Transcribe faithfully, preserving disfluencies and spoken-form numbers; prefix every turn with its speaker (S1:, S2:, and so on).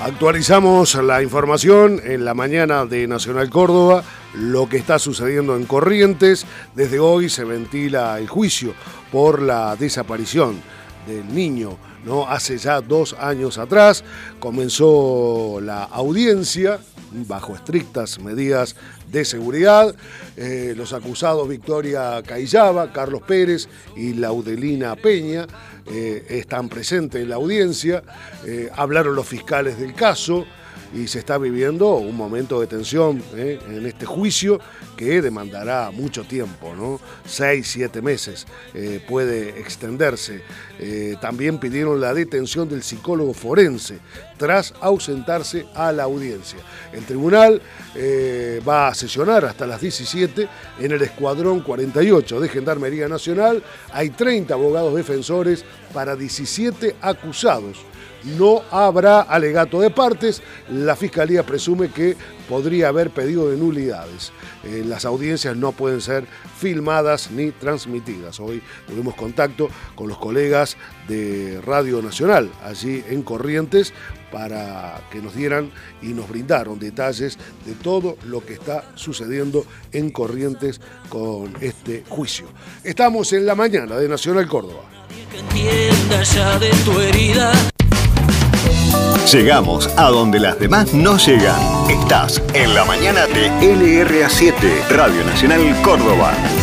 S1: Actualizamos la información en la mañana de Nacional Córdoba, lo que está sucediendo en Corrientes. Desde hoy se ventila el juicio por la desaparición del niño, ¿no? Hace ya dos años atrás comenzó la audiencia bajo estrictas medidas de seguridad. Eh, los acusados Victoria Cayaba, Carlos Pérez y Laudelina Peña eh, están presentes en la audiencia. Eh, hablaron los fiscales del caso y se está viviendo un momento de tensión eh, en este juicio que demandará mucho tiempo, ¿no? Seis, siete meses eh, puede extenderse. Eh, también pidieron la detención del psicólogo forense tras ausentarse a la audiencia. El tribunal eh, va a sesionar hasta las diecisiete en el Escuadrón cuarenta y ocho de Gendarmería Nacional. Hay treinta abogados defensores para diecisiete acusados. No habrá alegato de partes. La Fiscalía presume que podría haber pedido de nulidades. Eh, las audiencias no pueden ser filmadas ni transmitidas. Hoy tuvimos contacto con los colegas de Radio Nacional allí en Corrientes para que nos dieran y nos brindaron detalles de todo lo que está sucediendo en Corrientes con este juicio. Estamos en la mañana de Nacional Córdoba.
S2: Que entienda ya de tu herida.
S3: Llegamos a donde las demás no llegan. Estás en la mañana de L R A siete, Radio Nacional Córdoba.